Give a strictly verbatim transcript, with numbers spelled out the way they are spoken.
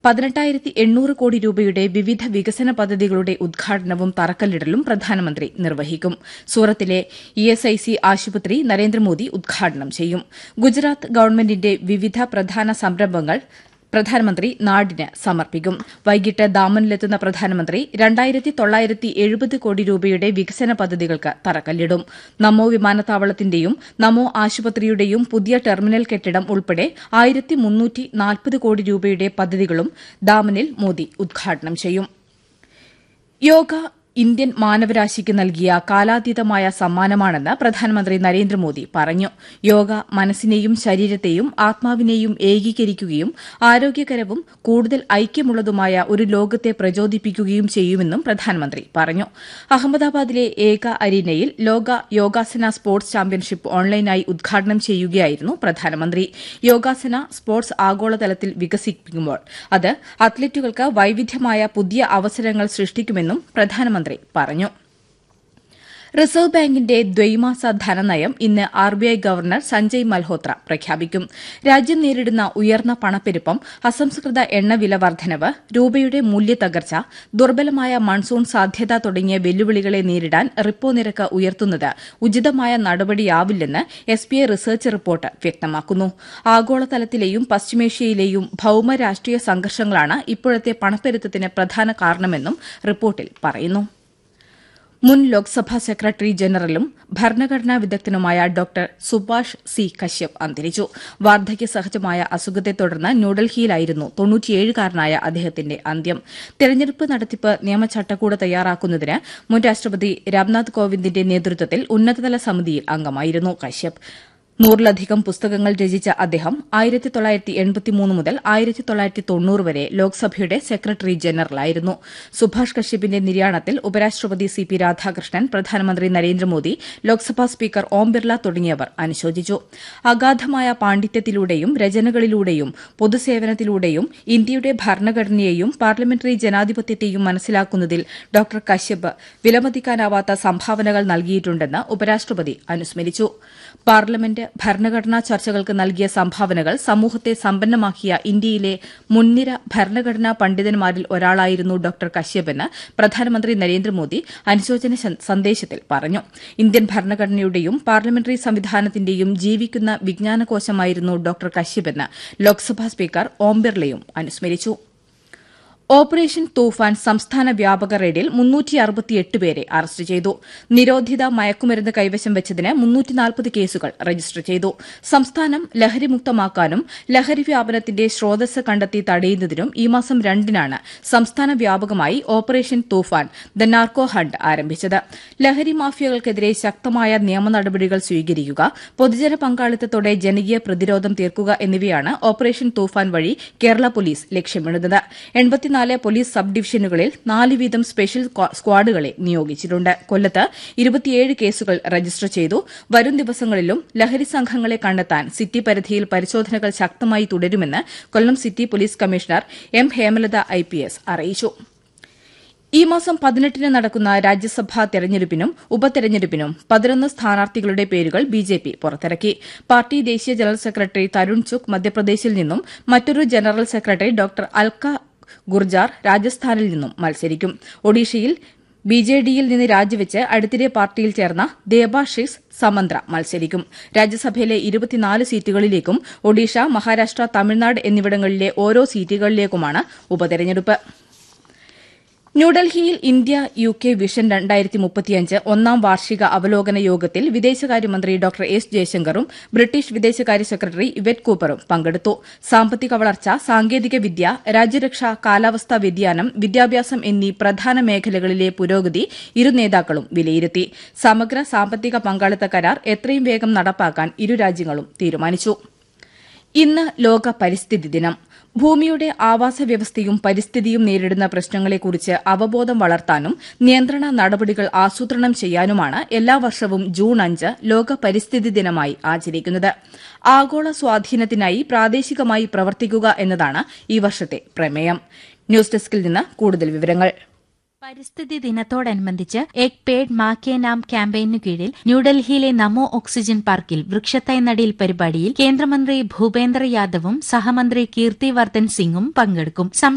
പതിനെട്ടായിരത്തി എണ്ണൂറ് കോടി രൂപയുടെ വിവിധ വികസന പദ്ധതികളുടെ ഉദ്ഘാടനവും തറക്കല്ലിടലും പ്രധാനമന്ത്രി നിർവഹിക്കും. സൂറത്തിലെ ഇഎസ്ഐസി ആശുപത്രി നരേന്ദ്രമോദി ഉദ്ഘാടനം ചെയ്യും. ഗുജറാത്ത് ഗവൺമെന്റിന്റെ വിവിധ പ്രധാന സംരംഭങ്ങൾ പ്രധാനമന്ത്രി നാടിന് സമർപ്പിക്കും. വൈകിട്ട് ദാമനിലെത്തുന്ന പ്രധാനമന്ത്രി രണ്ടായിരത്തി തൊള്ളായിരത്തി എഴുപത് കോടി രൂപയുടെ വികസന പദ്ധതികൾക്ക് തറക്കല്ലിടും. നമോ വിമാനത്താവളത്തിന്റെയും നമോ ആശുപത്രിയുടെയും പുതിയ ടെർമിനൽ കെട്ടിടം ഉൾപ്പെടെ ആയിരത്തി മുന്നൂറ്റി നാൽപ്പത് കോടി രൂപയുടെ പദ്ധതികളും ദാമനിൽ മോദി ഉദ്ഘാടനം ചെയ്യും. യോഗ ഇന്ത്യൻ മാനവരാശിക്ക് നൽകിയ കാലാതീതമായ സമ്മാനമാണെന്ന് പ്രധാനമന്ത്രി നരേന്ദ്രമോദി പറഞ്ഞു. യോഗ മനസ്സിനെയും ശരീരത്തെയും ആത്മാവിനെയും ഏകീകരിക്കുകയും ആരോഗ്യകരവും കൂടുതൽ ഐക്യമുള്ളതുമായ ഒരു ലോകത്തെ പ്രചോദിപ്പിക്കുകയും ചെയ്യുമെന്നും പ്രധാനമന്ത്രി പറഞ്ഞു. അഹമ്മദാബാദിലെ ഏക അരീനയിൽ ലോക യോഗാസന സ്പോർട്സ് ചാമ്പ്യൻഷിപ്പ് ഓൺലൈനായി ഉദ്ഘാടനം ചെയ്യുകയായിരുന്നു പ്രധാനമന്ത്രി. യോഗാസന സ്പോർട്സ് ആഗോളതലത്തിൽ വികസിപ്പിക്കുമ്പോൾ അത് അത്ലറ്റുകൾക്ക് വൈവിധ്യമായ പുതിയ അവസരങ്ങൾ സൃഷ്ടിക്കുമെന്നും പ്രധാനമന്ത്രി പറഞ്ഞു. റിസർവ് ബാങ്കിന്റെ ദ്വൈമാസ ധനനയം ഇന്ന് ആർബിഐ ഗവർണർ സഞ്ജയ് മൽഹോത്ര പ്രഖ്യാപിക്കും. രാജ്യം നേരിടുന്ന ഉയർന്ന പണപ്പെരുപ്പം, അസംസ്കൃത എണ്ണവില വർദ്ധനവ്, രൂപയുടെ മൂല്യത്തകർച്ച, ദുർബലമായ മൺസൂൺ സാധ്യത തുടങ്ങിയ വെല്ലുവിളികളെ നേരിടാൻ റിപ്പോ നിരക്ക് ഉയർത്തുന്നത് ഉചിതമായ നടപടിയാവില്ലെന്ന് എസ്ബിഐ റിസർച്ച് റിപ്പോർട്ട് വ്യക്തമാക്കുന്നു. ആഗോളതലത്തിലെയും പശ്ചിമേഷ്യയിലെയും ഭൌമ രാഷ്ട്രീയ സംഘർഷങ്ങളാണ് ഇപ്പോഴത്തെ പണപ്പെരുപ്പത്തിന് പ്രധാന കാരണമെന്നും റിപ്പോർട്ടിൽ പറയുന്നു. മുൻ ലോക്സഭാ സെക്രട്ടറി ജനറലും ഭരണഘടനാ വിദഗ്ധനുമായ ഡോക്ടർ സുഭാഷ് സി കശ്യപ് അന്തരിച്ചു. വാർദ്ധക്യ സഹജമായ അസുഖത്തെ തുടർന്ന് ന്യൂഡൽഹിയിലായിരുന്നു തൊണ്ണൂറ്റിയേഴുകാരനായ അദ്ദേഹത്തിന്റെ അന്ത്യം. തെരഞ്ഞെടുപ്പ് നടത്തിപ്പ് നിയമചട്ടക്കൂട് തയ്യാറാക്കുന്നതിന് മുൻ രാഷ്ട്രപതി രാംനാഥ് കോവിന്ദിന്റെ നേതൃത്വത്തിൽ ഉന്നതതല സമിതിയിൽ അംഗമായിരുന്നു കശ്യപ്. നൂറിലധികം പുസ്തകങ്ങൾ രചിച്ച അദ്ദേഹം ആയിരത്തി തൊള്ളായിരത്തി എൺപത്തിമൂന്ന് മുതൽ ആയിരത്തി തൊള്ളായിരത്തി തൊണ്ണൂറ് വരെ ലോക്സഭയുടെ സെക്രട്ടറി ജനറലായിരുന്നു. സുഭാഷ് കശ്യപിന്റെ നിര്യാണത്തിൽ ഉപരാഷ്ട്രപതി സി പി രാധാകൃഷ്ണൻ, പ്രധാനമന്ത്രി നരേന്ദ്രമോദി, ലോക്സഭാ സ്പീക്കർ ഓം ബിർല തുടങ്ങിയവർ അനുശോചിച്ചു. അഗാധമായ പാണ്ഡിത്യത്തിലൂടെയും രചനകളിലൂടെയും പൊതുസേവനത്തിലൂടെയും ഇന്ത്യയുടെ ഭരണഘടനയെയും പാർലമെന്ററി ജനാധിപത്യത്തെയും മനസ്സിലാക്കുന്നതിൽ ഡോക്ടർ കശ്യപ് വിലമതിക്കാനാവാത്ത സംഭാവനകൾ നൽകിയിട്ടുണ്ടെന്ന് ഉപരാഷ്ട്രപതി അനുസ്മരിച്ചു. പാർലമെന്റ് ഭരണഘടനാ ചർച്ചകൾക്ക് നൽകിയ സംഭാവനകൾ സമൂഹത്തെ സമ്പന്നമാക്കിയ ഇന്ത്യയിലെ മുൻനിര ഭരണഘടനാ പണ്ഡിതന്മാരിൽ ഒരാളായിരുന്നു ഡോക്ടർ കശ്യപെന്ന് പ്രധാനമന്ത്രി നരേന്ദ്രമോദി അനുശോചന സന്ദേശത്തിൽ പറഞ്ഞു. ഇന്ത്യൻ ഭരണഘടനയുടെയും പാർലമെന്ററി സംവിധാനത്തിന്റെയും ജീവിക്കുന്ന വിജ്ഞാനകോശമായിരുന്നു ഡോക്ടർ കശ്യപെന്ന് ലോക്സഭാ സ്പീക്കർ ഓം ബിർലയും അനുസ്മരിച്ചു. ഓപ്പറേഷൻ തൂഫാൻ സംസ്ഥാന വ്യാപക റെയ്ഡിൽ മുന്നൂറ്റി അറുപത്തിയെട്ട് പേരെ അറസ്റ്റ് ചെയ്തു. നിരോധിത മയക്കുമരുന്ന് കൈവശം വെച്ചതിന് മുന്നൂറ്റി നാൽപ്പത് കേസുകൾ രജിസ്റ്റർ ചെയ്തു. സംസ്ഥാനം ലഹരിമുക്തമാക്കാനും ലഹരി വ്യാപനത്തിന്റെ സ്രോതസ് കണ്ടെത്തി തടയുന്നതിനും ഈ മാസം രണ്ടിനാണ് സംസ്ഥാന വ്യാപകമായി operation Toofan the narco hunt ആരംഭിച്ചത്. ലഹരി മാഫിയകൾക്കെതിരെ ശക്തമായ നിയമ നടപടികൾ സ്വീകരിക്കുക, പൊതുജന പങ്കാളിത്തത്തോടെ ജനകീയ പ്രതിരോധം തീർക്കുക എന്നിവയാണ് ഓപ്പറേഷൻ തൂഫാൻ വഴി കേരള പോലീസ് ലക്ഷ്യമിടുന്നത്. എൺപത്തിനാല് പോലീസ് സബ് ഡിവിഷനുകളിൽ നാല് വീതം സ്പെഷ്യൽ സ്ക്വാഡുകളെ നിയോഗിച്ചിട്ടുണ്ട്. കൊല്ലത്ത് ഇരുപത്തിയേഴ് കേസുകൾ രജിസ്റ്റർ ചെയ്തു. വരും ദിവസങ്ങളിലും ലഹരി സംഘങ്ങളെ കണ്ടെത്താൻ സിറ്റി പരിധിയിൽ പരിശോധനകൾ ശക്തമായി തുടരുമെന്ന് കൊല്ലം city police commissioner M Hemalatha I P S അറിയിച്ചു. ഈ മാസം പതിനെട്ടിന് നടക്കുന്ന രാജ്യസഭാ തെരഞ്ഞെടുപ്പിനും ഉപതെരഞ്ഞെടുപ്പിനും പതിനൊന്ന് സ്ഥാനാർത്ഥികളുടെ പേരുകൾ ബിജെപി പുറത്തിറക്കി. പാർട്ടി ദേശീയ ജനറൽ സെക്രട്ടറി തരുൺ ചുക് മധ്യപ്രദേശിൽ നിന്നും മറ്റൊരു general secretary doctor Alka Gurjar രാജസ്ഥാനിൽ നിന്നും മത്സരിക്കും. ഒഡീഷയിൽ ബിജെഡിയിൽ നിന്ന് രാജിവെച്ച് അടുത്തിടെ പാർട്ടിയിൽ ചേർന്ന ദേബാഷിസ് സമന്ത്ര മത്സരിക്കും. രാജ്യസഭയിലെ ഇരുപത്തിനാല് സീറ്റുകളിലേക്കും ഒഡീഷ, മഹാരാഷ്ട്ര, തമിഴ്നാട് എന്നിവിടങ്ങളിലെ ഓരോ സീറ്റുകളിലേക്കുമാണ് ഉപതെരഞ്ഞെടുപ്പ്. ന്യൂഡൽഹിയിൽ ഇന്ത്യ യു കെ വിഷൻ രണ്ടായിരത്തി മുപ്പത്തിയഞ്ച് ഒന്നാം വാർഷിക അവലോകന യോഗത്തിൽ വിദേശകാര്യമന്ത്രി ഡോക്ടർ എസ് ജയശങ്കറും ബ്രിട്ടീഷ് വിദേശകാര്യ സെക്രട്ടറി ഇവറ്റ് കൂപ്പറും പങ്കെടുത്തു. സാമ്പത്തിക വളർച്ച, സാങ്കേതികവിദ്യ, രാജ്യരക്ഷ, കാലാവസ്ഥാ വ്യതിയാനം, വിദ്യാഭ്യാസം എന്നീ പ്രധാന മേഖലകളിലെ പുരോഗതി ഇരു നേതാക്കളും വിലയിരുത്തി. സമഗ്ര സാമ്പത്തിക പങ്കാളിത്ത കരാർ എത്രയും വേഗം നടപ്പാക്കാൻ ഇരു രാജ്യങ്ങളും തീരുമാനിച്ചു. ഇന്ന് ലോക പരിസ്ഥിതി ദിനം. ഭൂമിയുടെ ആവാസ വ്യവസ്ഥയും പരിസ്ഥിതിയും നേരിടുന്ന പ്രശ്നങ്ങളെക്കുറിച്ച് അവബോധം വളർത്താനും നിയന്ത്രണ നടപടികൾ ആസൂത്രണം ചെയ്യാനുമാണ് എല്ലാ വർഷവും ജൂൺ അഞ്ച് ലോക പരിസ്ഥിതി ദിനമായി ആചരിക്കുന്നത്. ആഗോള സ്വാധീനത്തിനായി പ്രാദേശികമായി പ്രവർത്തിക്കുക എന്നതാണ് ഈ വർഷത്തെ പ്രമേയം. ന്യൂസ് ഡെസ്കിൽ നിന്ന് കൂടുതൽ വിവരങ്ങൾ. പരിസ്ഥിതി ദിനത്തോടനുബന്ധിച്ച് എക് പേഡ് മാ കെ നാം ക്യാമ്പയിനു കീഴിൽ ന്യൂഡൽഹിയിലെ നമോ ഓക്സിജൻ പാർക്കിൽ വൃക്ഷത്തൈ നടീൽ പരിപാടിയിൽ കേന്ദ്രമന്ത്രി ഭൂപേന്ദ്ര യാദവും സഹമന്ത്രി കീർത്തി വർദ്ധൻ സിംഗും പങ്കെടുക്കും.